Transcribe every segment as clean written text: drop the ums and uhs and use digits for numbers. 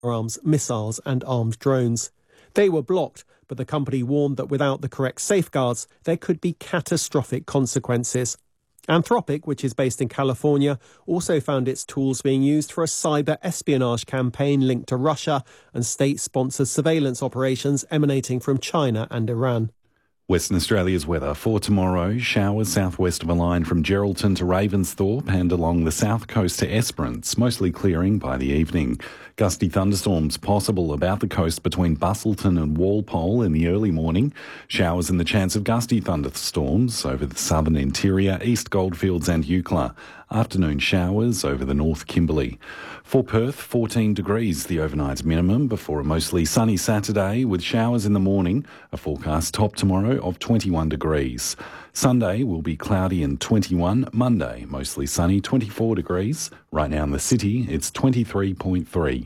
firearms, missiles and armed drones. They were blocked, but the company warned that without the correct safeguards, there could be catastrophic consequences. Anthropic, which is based in California, also found its tools being used for a cyber espionage campaign linked to Russia and state-sponsored surveillance operations emanating from China and Iran. Western Australia's weather for tomorrow: showers southwest of a line from Geraldton to Ravensthorpe and along the south coast to Esperance, mostly clearing by the evening. Gusty thunderstorms possible about the coast between Bustleton and Walpole in the early morning. Showers and the chance of gusty thunderstorms over the southern interior, East Goldfields and Eucla. Afternoon showers over the North Kimberley. For Perth, 14 degrees the overnight minimum before a mostly sunny Saturday with showers in the morning. A forecast top tomorrow of 21 degrees. Sunday will be cloudy and 21. Monday, mostly sunny, 24 degrees. Right now in the city, it's 23.3.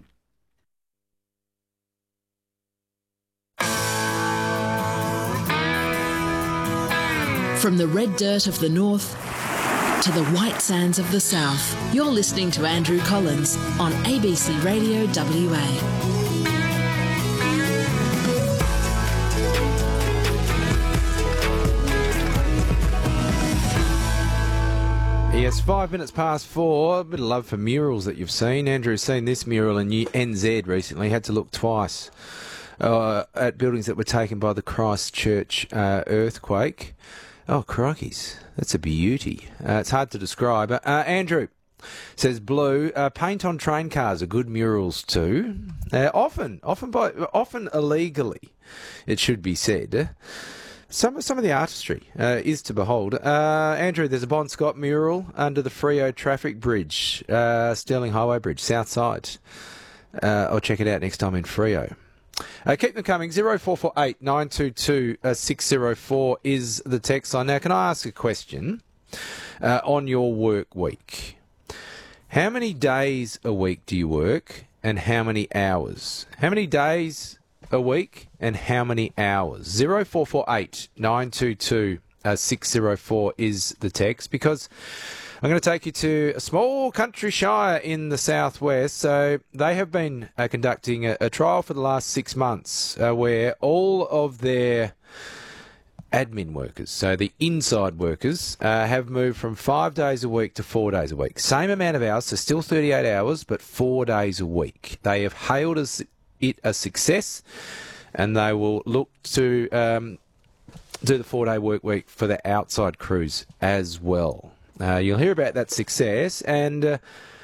From the red dirt of the north to the white sands of the south, you're listening to Andrew Collins on ABC Radio WA. Yes, 5 minutes past 4. A bit of love for murals that you've seen. Andrew's seen this mural in NZ recently. Had to look twice at buildings that were taken by the Christchurch earthquake. Oh, crikeys. That's a beauty. It's hard to describe. Andrew says blue. Paint on train cars are good murals too. Often illegally, it should be said. Some of the artistry is to behold. Andrew, there's a Bon Scott mural under the Freo Traffic Bridge, Stirling Highway Bridge, south side. I'll check it out next time in Freo. Keep them coming. 0448 922 604 is the text line. Now, can I ask a question on your work week? How many days a week do you work and how many hours? How many days a week and how many hours? 0448 922 604 is the text, because I'm going to take you to a small country shire in the southwest. So they have been conducting a trial for the last 6 months where all of their admin workers, so the inside workers, have moved from 5 days a week to 4 days a week. Same amount of hours, so still 38 hours, but 4 days a week. They have hailed it a success, and they will look to do the 4-day work week for the outside crews as well. You'll hear about that success and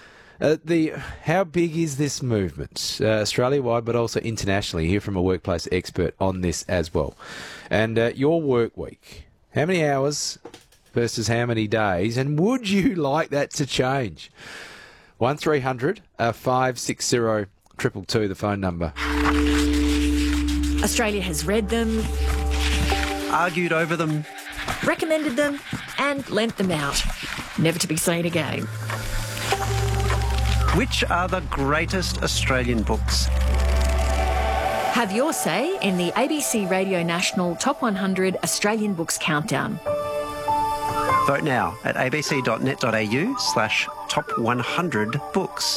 how big is this movement, Australia-wide but also internationally. You hear from a workplace expert on this as well. And your work week, how many hours versus how many days, and would you like that to change? 1300 560 222, the phone number. Australia has read them, argued over them, recommended them and lent them out, never to be seen again. Which are the greatest Australian books? Have your say in the ABC Radio National Top 100 Australian Books Countdown. Vote now at abc.net.au/top100books.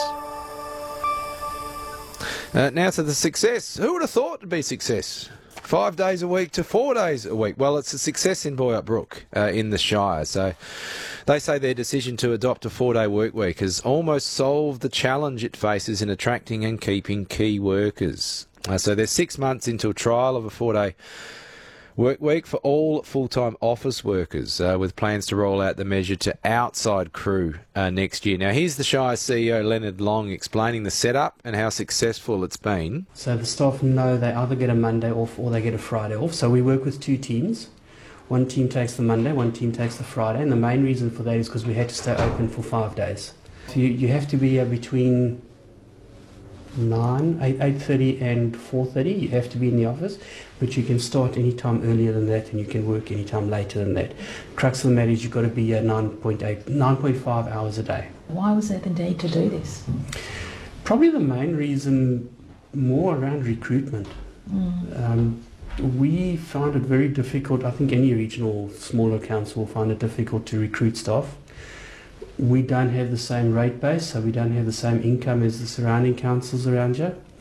Now to the success. Who would have thought it'd be success? 5 days a week to 4 days a week. Well, it's a success in Boyup Brook in the Shire. So they say their decision to adopt a 4-day work week has almost solved the challenge it faces in attracting and keeping key workers. So they're 6 months into a trial of a 4-day work week for all full-time office workers, with plans to roll out the measure to outside crew next year. Now, here's the Shire CEO, Leonard Long, explaining the setup and how successful it's been. So the staff know they either get a Monday off or they get a Friday off. So we work with 2 teams. One team takes the Monday, one team takes the Friday. And the main reason for that is because we had to stay open for 5 days. So you have to be between 8:30 and 4:30. You have to be in the office, but you can start any time earlier than that and you can work any time later than that. Crux of the matter is you've got to be 9.5 hours a day. Why was there the need to do this? Probably the main reason more around recruitment. We found it very difficult. I think any regional smaller council will find it difficult to recruit staff. We don't have the same rate base, so we don't have the same income as the surrounding councils around here.